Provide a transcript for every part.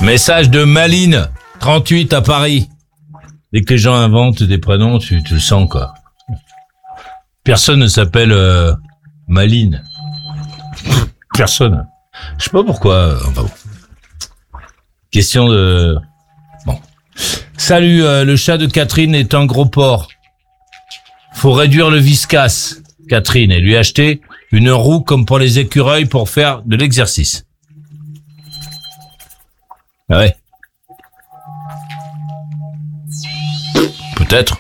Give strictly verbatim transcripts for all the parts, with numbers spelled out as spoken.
Message de Maline, trente-huit à Paris. Dès que les gens inventent des prénoms, tu, tu le sens, quoi. Personne ne s'appelle euh, Maline. Personne. Je sais pas pourquoi. Enfin bon. Question de... Bon. Salut, euh, le chat de Catherine est un gros porc. Faut réduire le viscasse, Catherine, et lui acheter une roue comme pour les écureuils pour faire de l'exercice. Ah ouais. Peut-être.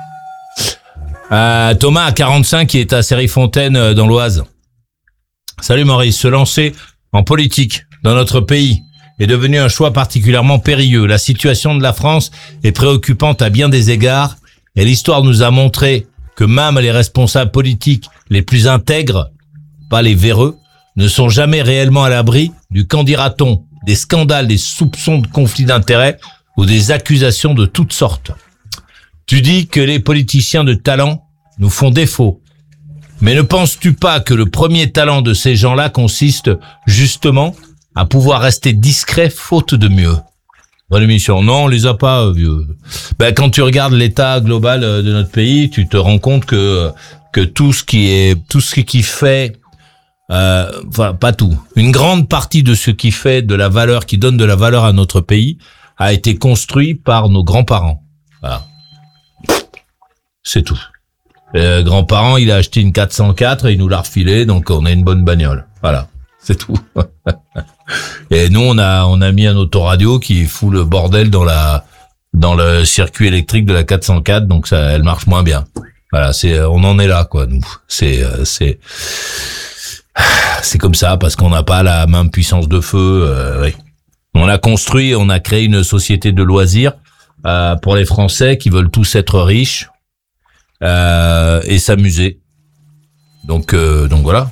Euh, Thomas à quarante-cinq qui est à Série-Fontaine dans l'Oise. Salut Maurice, se lancer en politique dans notre pays est devenu un choix particulièrement périlleux. La situation de la France est préoccupante à bien des égards et l'histoire nous a montré que même les responsables politiques les plus intègres, pas les véreux, ne sont jamais réellement à l'abri du qu'en dira-t-on, des scandales, des soupçons de conflits d'intérêts ou des accusations de toutes sortes. Tu dis que les politiciens de talent nous font défaut. Mais ne penses-tu pas que le premier talent de ces gens-là consiste justement à pouvoir rester discret faute de mieux? Dans l'émission, non, on les a pas, vieux. Ben, quand tu regardes l'état global de notre pays, tu te rends compte que que tout ce qui est tout ce qui fait, euh, enfin pas tout, une grande partie de ce qui fait de la valeur, qui donne de la valeur à notre pays, a été construit par nos grands-parents. Voilà. C'est tout. Euh, grand-parent, il a acheté une quatre cent quatre et il nous l'a refilé, donc on a une bonne bagnole. Voilà, c'est tout. Et nous, on a on a mis un autoradio qui fout le bordel dans la dans le circuit électrique de la quatre cent quatre, donc ça, elle marche moins bien. Voilà, c'est on en est là, quoi. Nous, c'est c'est c'est comme ça parce qu'on n'a pas la même puissance de feu. Euh, ouais. On a construit, on a créé une société de loisirs euh, pour les Français qui veulent tous être riches. Euh, et s'amuser. Donc, euh, donc voilà.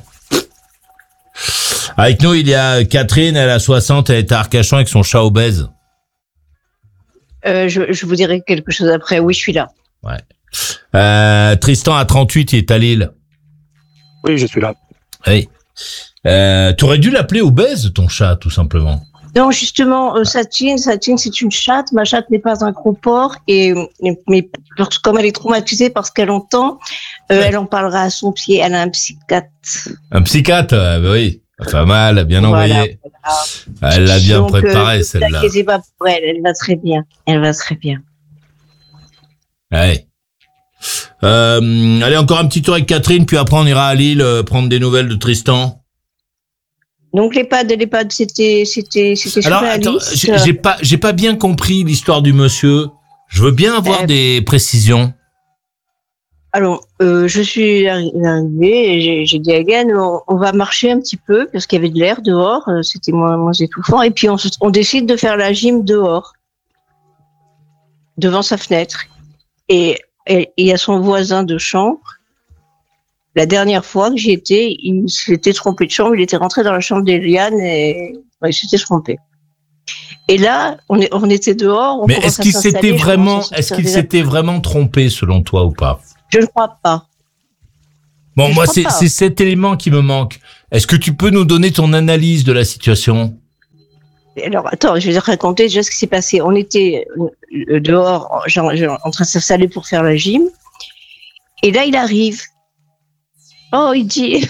Avec nous, il y a Catherine, elle a soixante, elle est à Arcachon avec son chat obèse. Euh, je, je vous dirai quelque chose après. Oui, je suis là. Ouais. Euh, Tristan à trente-huit, il est à Lille. Oui, je suis là. Oui. Euh, t'aurais dû l'appeler obèse, ton chat, tout simplement. Non, justement, euh, Satine, Satine, c'est une chatte. Ma chatte n'est pas un gros porc. Et, mais comme elle est traumatisée par ce qu'elle entend, euh, ouais. Elle en parlera à son pied. Elle a un psychiatre. Un psychiatre, euh, bah oui. Pas mal, bien voilà, envoyé. Voilà. Elle l'a bien Donc, préparée, euh, celle-là. Ne vous inquiétez pas pour elle. Elle va très bien. Elle va très bien. Ouais. Euh, allez, encore un petit tour avec Catherine, puis après on ira à Lille euh, prendre des nouvelles de Tristan. Donc l'EHPAD, l'EHPAD, c'était, c'était, c'était Alors, attends, j'ai, j'ai pas, j'ai pas bien compris l'histoire du monsieur. Je veux bien avoir euh, des précisions. Alors, euh, je suis arrivée et j'ai, j'ai dit à Gaël, on, on va marcher un petit peu parce qu'il y avait de l'air dehors, c'était moins, moins étouffant, et puis on, on décide de faire la gym dehors, devant sa fenêtre. Et il y a son voisin de chambre. La dernière fois que j'y étais, il s'était trompé de chambre, il était rentré dans la chambre d'Eliane et ouais, il s'était trompé. Et là, on, est, on était dehors. On Mais est-ce qu'il s'était vraiment, est-ce qu'il s'était vraiment trompé selon toi ou pas? Je ne crois pas. Bon, je moi, c'est, c'est cet élément qui me manque. Est-ce que tu peux nous donner ton analyse de la situation? Alors, attends, je vais te raconter déjà ce qui s'est passé. On était dehors, genre, genre, en train de s'installer pour faire la gym. Et là, il arrive. Oh, il dit,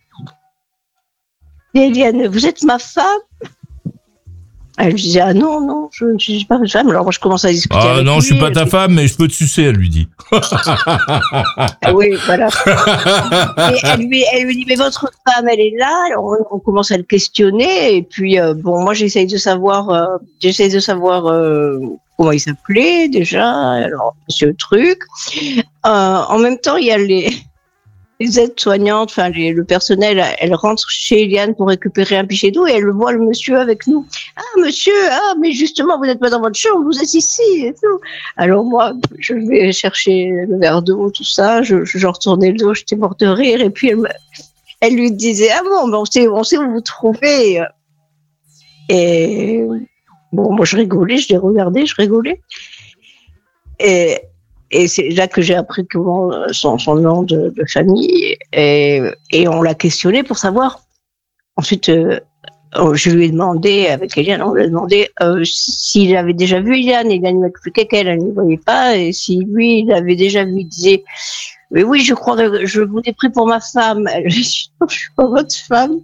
Eliane, vous êtes ma femme? Elle lui disait, ah non, non, je ne suis pas votre femme. Alors moi, je commence à discuter ah, avec lui. Ah non, je suis pas ta femme, mais je peux te sucer, elle lui dit. Ah oui, voilà. Et elle lui, elle lui dit, mais votre femme, elle est là. Alors on, on commence à le questionner. Et puis, euh, bon, moi, j'essaye de savoir, euh, j'essaye de savoir euh, comment il s'appelait déjà. Alors, monsieur Truc. Euh, en même temps, il y a les... Les aides-soignantes, enfin les, le personnel, elle rentre chez Eliane pour récupérer un pichet d'eau et elle voit le monsieur avec nous. Ah monsieur, ah mais justement vous n'êtes pas dans votre chambre, vous êtes ici et tout. Alors moi, je vais chercher le verre d'eau, tout ça, je, je retournais le dos, j'étais morte de rire et puis elle, elle lui disait ah bon, ben on sait, on sait où vous trouvez. Et bon, moi je rigolais, je les regardais, je rigolais. Et Et c'est là que j'ai appris comment son, son nom de, de famille et, et on l'a questionné pour savoir. Ensuite, euh, je lui ai demandé, avec Eliane, on lui a demandé euh, s'il avait déjà vu Eliane. Eliane m'a expliqué qu'elle ne le voyait pas. Et si lui, il avait déjà vu, il disait mais oui, je crois que je vous ai pris pour ma femme. Elle dit non, je suis pas votre femme.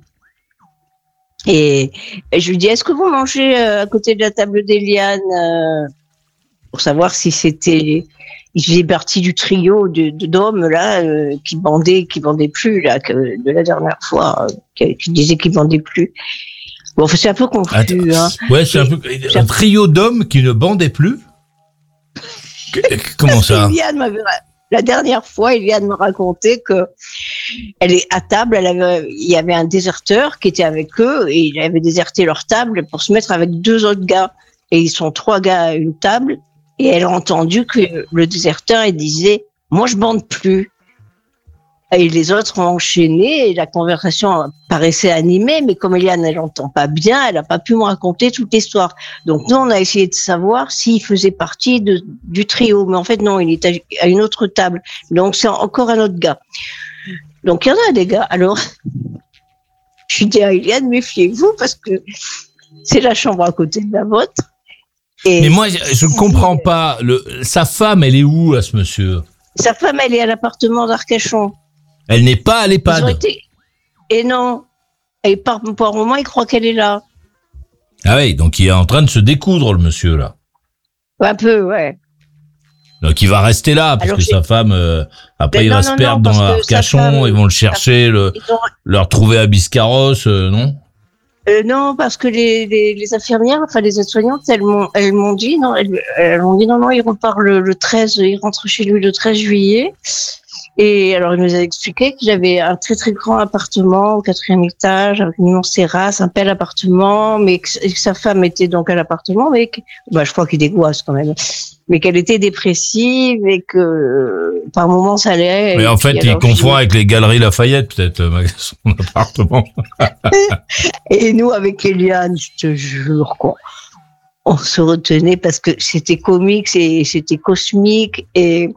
Et, et je lui dis est-ce que vous mangez euh, à côté de la table d'Eliane euh, pour savoir si c'était. Il faisait partie du trio de, de d'hommes là euh, qui bandaient, qui bandaient plus là que de la dernière fois, euh, qui, qui disait qu'ils bandaient plus. Bon, c'est un peu confus. Attends, hein. Ouais, c'est un peu un trio d'hommes qui ne bandaient plus. Comment ça? Eliane m'avait, la dernière fois, Eliane me racontait que elle est à table, elle avait, il y avait un déserteur qui était avec eux et il avait déserté leur table pour se mettre avec deux autres gars. Et ils sont trois gars à une table. Et elle a entendu que le déserteur, il disait « Moi, je bande plus ». Et les autres ont enchaîné et la conversation paraissait animée, mais comme Eliane, elle n'entend pas bien, elle n'a pas pu me raconter toute l'histoire. Donc nous, on a essayé de savoir s'il faisait partie de, du trio. Mais en fait, non, il est à une autre table. Donc c'est encore un autre gars. Donc il y en a des gars. Alors, je dis à Eliane, méfiez-vous parce que c'est la chambre à côté de la vôtre. Et mais moi, je ne comprends pas. Le, sa femme, elle est où, à ce monsieur? Sa femme, elle est à l'appartement d'Arcachon. Elle n'est pas à l'EHPAD. Été... Et non. Et par, par moment, il croit qu'elle est là. Ah oui, donc il est en train de se découdre, le monsieur, là. Un peu, ouais. Donc il va rester là, parce Alors, que j'ai... sa femme, euh, après Mais il non, va non, se perdre non, dans Arcachon, femme, ils vont le chercher, le, ont... le retrouver à Biscarrosse, euh, non? Euh, non, parce que les, les, les infirmières, enfin les aides-soignantes, elles m'ont, elles m'ont dit, non, elles, elles m'ont dit non, non, il repart le, le treize, il rentre chez lui le treize juillet. Et alors, il nous a expliqué qu'il avait un très très grand appartement au quatrième étage, avec une immense terrasse, un bel appartement, mais que, que sa femme était donc à l'appartement, mais que, bah, je crois qu'il dégoisse quand même, mais qu'elle était dépressive et que euh, par moments ça allait. Mais en fait, il confond avec les Galeries Lafayette, peut-être, euh, son appartement. Et nous, avec Eliane, je te jure, quoi, on se retenait parce que c'était comique, c'était cosmique et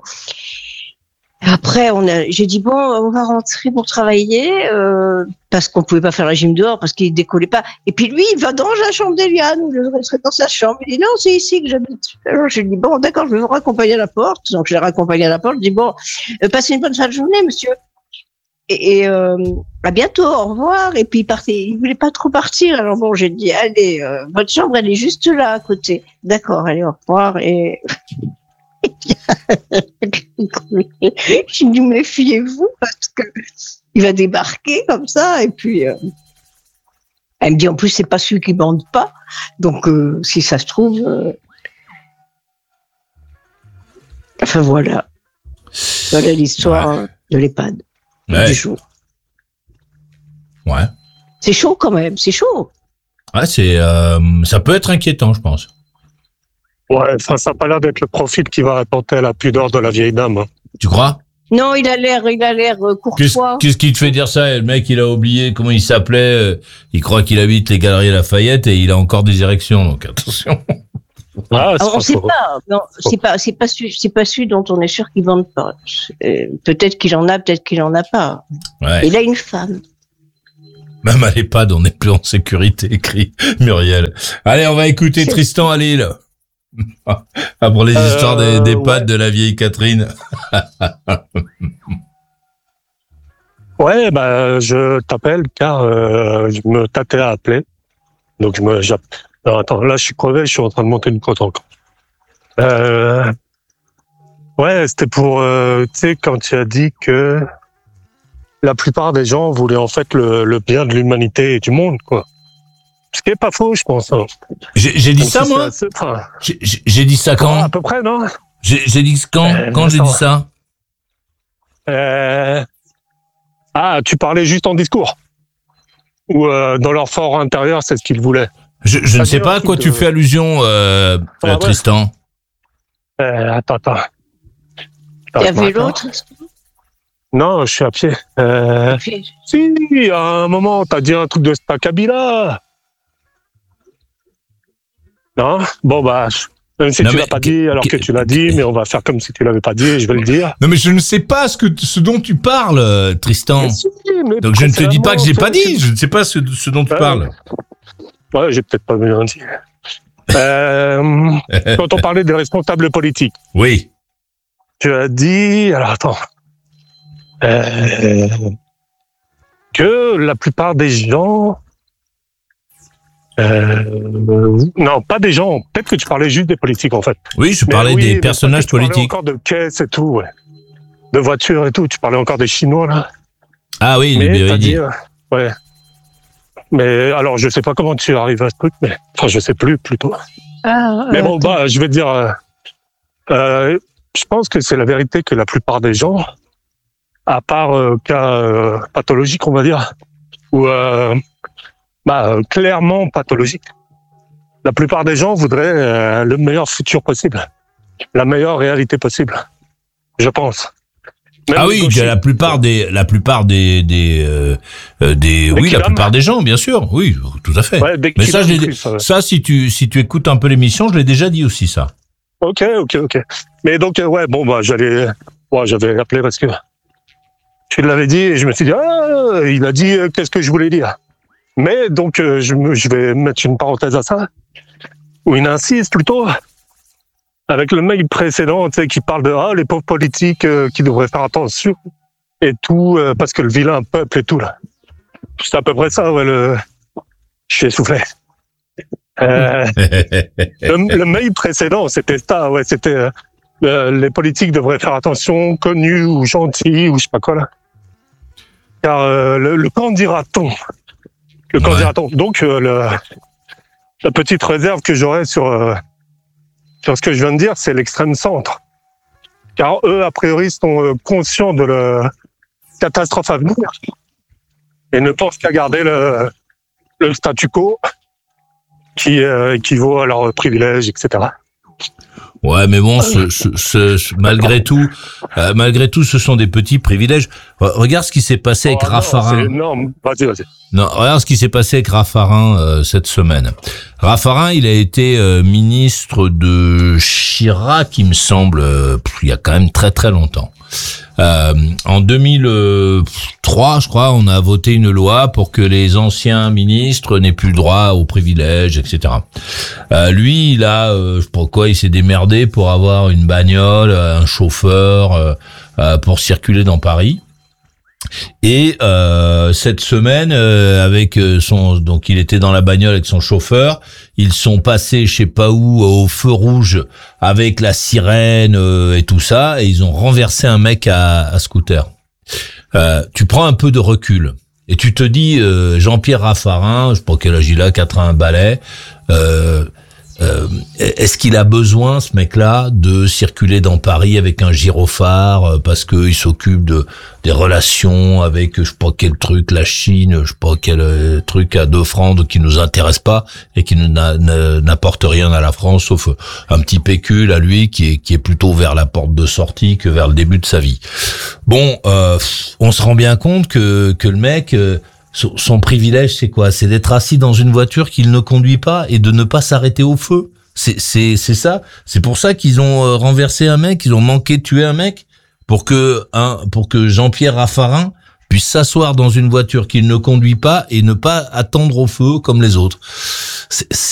après, on a, j'ai dit bon, on va rentrer pour travailler euh, parce qu'on pouvait pas faire la gym dehors parce qu'il décollait pas. Et puis lui, il va dans la chambre d'Eliane, ou je resterai dans sa chambre. Il dit non, c'est ici que j'habite. Alors j'ai dit bon, d'accord, je vais vous raccompagner à la porte. Donc je l'ai raccompagné à la porte. Je dis bon, euh, passez une bonne fin de journée, monsieur. Et, et euh, à bientôt, au revoir. Et puis il partait, il voulait pas trop partir. Alors bon, j'ai dit allez, euh, votre chambre, elle est juste là à côté. D'accord, allez, au revoir. Et je dis méfiez-vous parce que il va débarquer comme ça et puis euh, elle me dit en plus c'est pas celui qui bande pas donc euh, si ça se trouve euh... enfin voilà voilà l'histoire ouais. de l'EHPAD ouais. du jour. Ouais. C'est chaud quand même, c'est chaud. Ouais, c'est euh, ça peut être inquiétant, je pense. Ouais, ça n'a pas l'air d'être le profil qui va répondre à la pudeur de la vieille dame. Hein. Tu crois? Non, il a l'air, il a l'air euh, courtois. Qu'est-ce, qu'est-ce qui te fait dire ça? Le mec, il a oublié comment il s'appelait. Il croit qu'il habite les Galeries Lafayette et il a encore des érections, donc attention. Ah, on ne sait pas. Non, c'est pas, c'est pas celui, c'est pas celui dont on est sûr qu'il vende pas. Euh, peut-être qu'il en a, peut-être qu'il en a pas. Ouais. Il a une femme. Même à l'EHPAD, on n'est plus en sécurité, écrit Muriel. Allez, on va écouter c'est... Tristan à Lille. Ah, pour les histoires euh, des, des pattes ouais. de la vieille Catherine. Ouais, bah, je t'appelle car euh, je me tâtais à appeler. Donc, je me, j'appelle. Non, attends, là, je suis crevé, je suis en train de monter une côte encore. Euh, ouais, c'était pour, euh, tu sais, quand tu as dit que la plupart des gens voulaient en fait le, le bien de l'humanité et du monde, quoi. Ce qui est pas faux, je pense. Hein. J'ai, j'ai dit Comme ça, si moi assez... enfin... j'ai, j'ai dit ça quand oh, à peu près, non j'ai, j'ai dit quand euh, Quand j'ai dit ça euh... Ah, tu parlais juste en discours. Ou euh, dans leur fort intérieur, c'est ce qu'ils voulaient. Je, je ne sais pas à quoi de... tu fais allusion, euh, ah, euh, Tristan. Ouais. Euh, attends, attends. Il y avait l'autre Non, je suis à pied. Euh... pied. Si, à un moment, t'as dit un truc de Stakabila. Non, bon bah, même si non, tu l'as pas dit alors que tu l'as dit, mais on va faire comme si tu l'avais pas dit et je vais le dire. Non mais je ne sais pas ce que ce dont tu parles, Tristan. Mais si, mais donc je ne te dis pas que j'ai pas dit, je ne sais pas ce, ce dont tu euh, parles. Ouais, j'ai peut-être pas bien dit. Euh, quand on parlait des responsables politiques. Oui. Tu as dit, alors attends, euh, que la plupart des gens, euh, non, pas des gens, peut-être que tu parlais juste des politiques en fait. Oui, je parlais mais, oui, des personnages tu parlais politiques. encore de caisses et tout, ouais. De voitures et tout, tu parlais encore des Chinois là. Ah oui, mais les t'as dit, dit. euh, ouais. Mais alors, je sais pas comment tu arrives à ce truc, mais enfin, je sais plus plutôt. Ah, mais euh, bon, bah, je vais te dire, euh, euh, je pense que c'est la vérité que la plupart des gens, à part euh, cas euh, pathologiques, on va dire, ou euh, bah, euh, clairement pathologiques, la plupart des gens voudraient euh, le meilleur futur possible, la meilleure réalité possible, je pense. Même Ah oui, gauchers. la plupart des, la plupart des, des, euh, euh, des, oui, la plupart des gens, bien sûr, oui, tout à fait. Ouais, des Mais ça, je l'ai, plus, ouais. ça, si tu, si tu écoutes un peu l'émission, je l'ai déjà dit aussi, ça. Ok, ok, ok. Mais donc, euh, ouais, bon, bah, j'allais, ouais, j'avais appelé parce que tu l'avais dit et je me suis dit, ah, il a dit, euh, qu'est-ce que je voulais dire. Mais donc, euh, je, me, je vais mettre une parenthèse à ça, où il insiste plutôt, avec le mail précédent, tu sais, qui parle de, ah, les pauvres politiques euh, qui devraient faire attention et tout, euh, parce que le vilain peuple et tout, là. C'est à peu près ça, ouais, le, je suis essoufflé. Euh, le, le mail précédent, c'était ça, ouais, c'était euh, les politiques devraient faire attention, connus ou gentils ou je sais pas quoi là. Car euh, le, le quand dira-t-on, le quand Ouais. dira-t-on. Donc euh, le, la petite réserve que j'aurais sur euh, sur ce que je viens de dire, c'est l'extrême centre. Car eux, a priori, sont euh, conscients de la catastrophe à venir et ne pensent qu'à garder le, le statu quo qui euh, équivaut à leurs privilèges, et cetera. Ouais, mais bon, ce, ce, ce, ce- malgré tout, euh, malgré tout, ce sont des petits privilèges. Re- Regarde ce qui s'est passé avec Oh, non, Raffarin. c'est énorme. Vas-y, vas-y. Non, regarde ce qui s'est passé avec Raffarin euh, cette semaine. Raffarin, il a été euh, ministre de Chirac, il me semble, euh, pff, il y a quand même très très longtemps. Euh, en deux mille trois, je crois, on a voté une loi pour que les anciens ministres n'aient plus le droit aux privilèges, et cetera. Euh, lui, il a, euh, je sais pas quoi, il s'est démerdé pour avoir une bagnole, un chauffeur, euh, euh, pour circuler dans Paris. Et euh, cette semaine, euh, avec son, donc il était dans la bagnole avec son chauffeur, ils sont passés, je sais pas où, au feu rouge avec la sirène euh, et tout ça, et ils ont renversé un mec à, à scooter. Euh, tu prends un peu de recul et tu te dis, euh, Jean-Pierre Raffarin, je sais pas quel âge il a, quatre-vingts balais. Euh, Euh, est-ce qu'il a besoin, ce mec-là, de circuler dans Paris avec un gyrophare euh, parce qu'il s'occupe de des relations avec je sais pas quel truc, la Chine, je sais pas quel euh, truc à deux francs qui nous intéresse pas et qui ne, ne, n'apporte rien à la France sauf un petit pécule à lui qui est qui est plutôt vers la porte de sortie que vers le début de sa vie. Bon, euh, on se rend bien compte que que le mec euh, son privilège, c'est quoi? C'est d'être assis dans une voiture qu'il ne conduit pas et de ne pas s'arrêter au feu. C'est, c'est, c'est ça. C'est pour ça qu'ils ont renversé un mec, ils ont manqué de tuer un mec pour que, un, pour que Jean-Pierre Raffarin puisse s'asseoir dans une voiture qu'il ne conduit pas et ne pas attendre au feu comme les autres. C'est, c'est